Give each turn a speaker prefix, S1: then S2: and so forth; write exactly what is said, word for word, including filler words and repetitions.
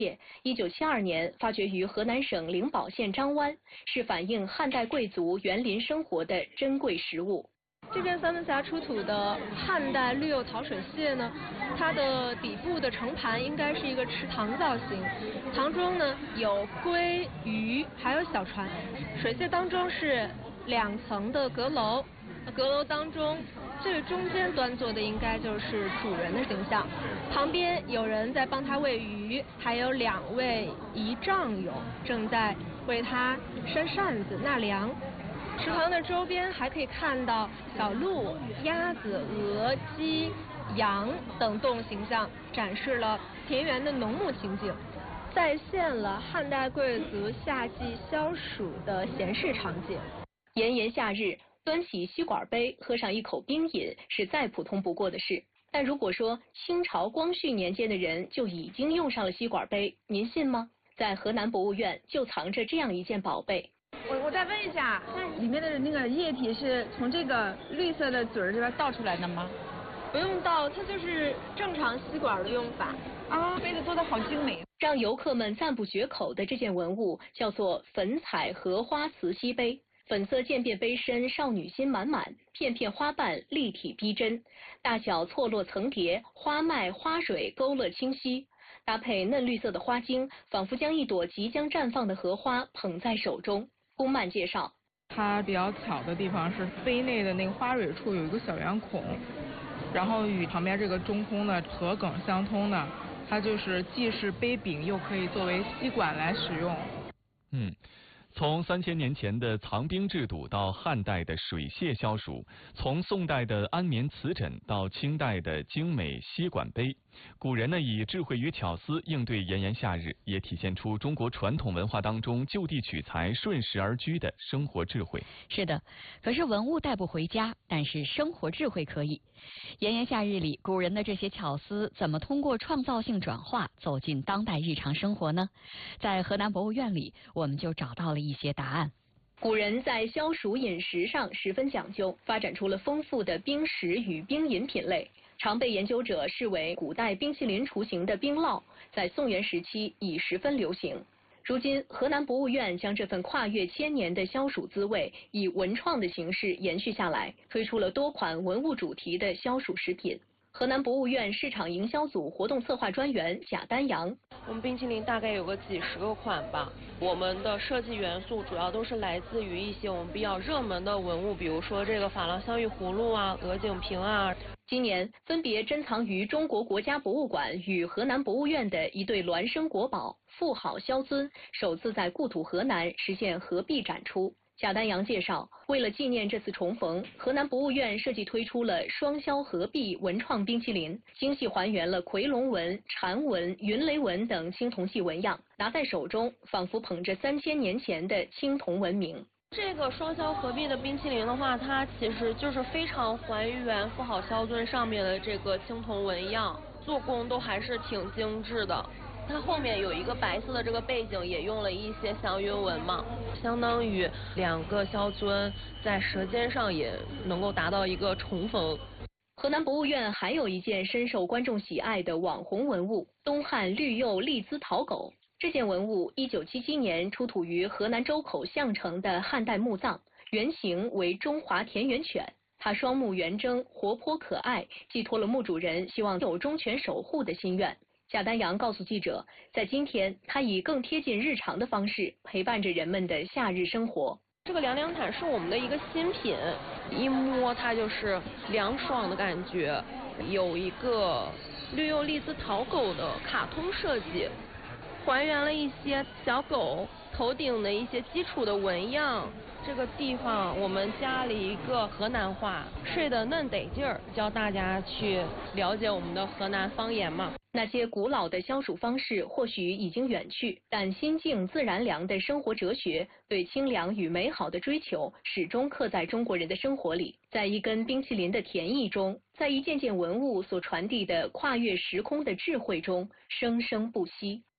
S1: 一九七二年发掘于河南省灵宝县张湾，是反映汉代贵族园林生活的珍贵实物。
S2: 这片三门峡出土的汉代绿釉陶水榭呢，它的底部的盛盘应该是一个池塘造型，塘中呢有龟、鱼，还有小船。水榭当中是两层的阁楼，阁楼当中最中间端坐的应该就是主人的形象，旁边有人在帮他喂鱼，还有两位仪仗友正在为他扇扇子纳凉。池塘的周边还可以看到小鹿、鸭子、鹅、鸡、羊等动物形象，展示了田园的农牧情景，再现了汉代贵族夏季消暑的闲适场景。
S1: 炎炎夏日，端起吸管杯喝上一口冰饮是再普通不过的事，但如果说清朝光绪年间的人就已经用上了吸管杯，您信吗？在河南博物院就藏着这样一件宝贝。
S3: 我我再问一下，那里面的那个液体是从这个绿色的嘴儿这边倒出来的吗？
S2: 不用倒，它就是正常吸管的用法。
S3: 啊，杯子做的好精美。
S1: 让游客们赞不绝口的这件文物叫做粉彩荷花瓷吸杯，粉色渐变杯身，少女心满满，片片花瓣立体逼真，大小错落层叠，花脉花蕊勾勒清晰，搭配嫩绿色的花茎，仿佛将一朵即将绽放的荷花捧在手中。宫曼介绍，
S4: 它比较巧的地方是杯内的那个花蕊处有一个小圆孔，然后与旁边这个中空的荷梗相通的，它就是既是杯柄，又可以作为吸管来使用。
S5: 嗯。从三千年前的藏冰制度到汉代的水榭消暑，从宋代的安眠瓷枕到清代的精美吸管杯，古人呢以智慧与巧思应对炎炎夏日，也体现出中国传统文化当中就地取材、顺势而居的生活智慧。
S6: 是的，可是文物带不回家，但是生活智慧可以。炎炎夏日里，古人的这些巧思怎么通过创造性转化走进当代日常生活呢？在河南博物院里，我们就找到了一些答案。
S1: 古人在消暑饮食上十分讲究，发展出了丰富的冰食与冰饮品类，常被研究者视为古代冰淇淋雏形的冰酪，在宋元时期已十分流行。如今，河南博物院将这份跨越千年的消暑滋味以文创的形式延续下来，推出了多款文物主题的消暑食品。河南博物院市场营销组活动策划专员贾丹阳，
S2: 我们冰淇淋大概有个几十个款吧，我们的设计元素主要都是来自于一些我们比较热门的文物，比如说这个珐琅香芋葫芦啊、鹅颈瓶啊。
S1: 今年分别珍藏于中国国家博物馆与河南博物院的一对孪生国宝富好萧尊，首次在故土河南实现合璧展出。贾丹阳介绍，为了纪念这次重逢，河南博物院设计推出了双萧合璧文创冰淇淋，精细还原了夔龙纹、蝉纹、云雷纹等青铜器纹样，拿在手中仿佛捧着三千年前的青铜文明。
S2: 这个双萧合璧的冰淇淋的话，它其实就是非常还原富好萧尊上面的这个青铜纹样，做工都还是挺精致的。它后面有一个白色的这个背景，也用了一些祥云纹嘛，相当于两个萧尊在舌尖上也能够达到一个重逢。
S1: 河南博物院还有一件深受观众喜爱的网红文物——东汉绿釉立姿陶狗。这件文物一九七七年出土于河南周口项城的汉代墓葬，原型为中华田园犬。它双目圆睁，活泼可爱，寄托了墓主人希望有忠犬守护的心愿。贾丹阳告诉记者，在今天，他以更贴近日常的方式陪伴着人们的夏日生活。
S2: 这个凉凉毯是我们的一个新品，一摸它就是凉爽的感觉，有一个绿釉立姿陶狗的卡通设计，还原了一些小狗头顶的一些基础的纹样。这个地方我们加了一个河南话，睡得嫩得劲儿，教大家去了解我们的河南方言嘛。
S1: 那些古老的消暑方式或许已经远去，但心静自然凉的生活哲学，对清凉与美好的追求，始终刻在中国人的生活里。在一根冰淇淋的甜意中，在一件件文物所传递的跨越时空的智慧中，生生不息。